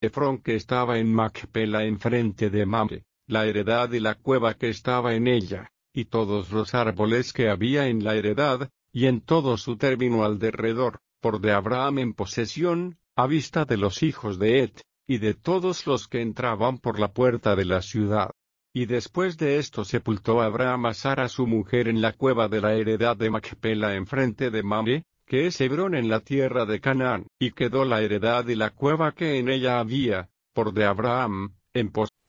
Efrón que estaba en Macpela enfrente de Mamre, la heredad y la cueva que estaba en ella, y todos los árboles que había en la heredad, y en todo su término alrededor, por de Abraham en posesión, a vista de los hijos de Het, y de todos los que entraban por la puerta de la ciudad. Y después de esto sepultó Abraham a Sara su mujer en la cueva de la heredad de Macpela enfrente de Mamre, que es Hebrón en la tierra de Canaán, y quedó la heredad y la cueva que en ella había, por de Abraham, en posesión.